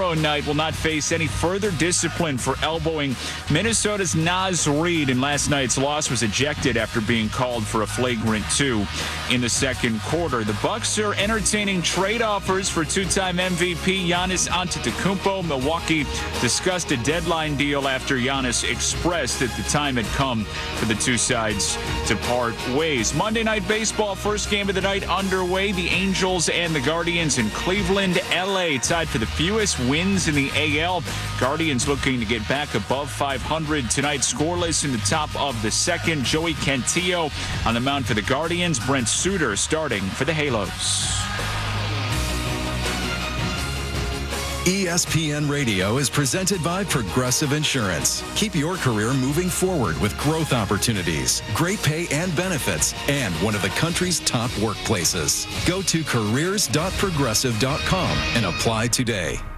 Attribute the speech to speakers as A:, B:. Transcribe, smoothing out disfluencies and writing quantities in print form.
A: Cyclone Knight will not face any further discipline for elbowing Minnesota's Naz Reid, and last night's loss was ejected after being called for a flagrant 2 in the second quarter. The Bucks are entertaining trade offers for two-time MVP Giannis Antetokounmpo. Milwaukee discussed a deadline deal after Giannis expressed that the time had come for the two sides to part ways. Monday Night Baseball, first game of the night underway. The Angels and the Guardians in Cleveland. LA tied for the fewest wins in the AL. Guardians looking to get back above 500 tonight. Scoreless in the top of the second. Joey Cantillo on the mound for the Guardians. Brent Suter starting for the Halos.
B: ESPN Radio is presented by Progressive Insurance. Keep your career moving forward with growth opportunities, great pay and benefits, and one of the country's top workplaces. Go to careers.progressive.com and apply today.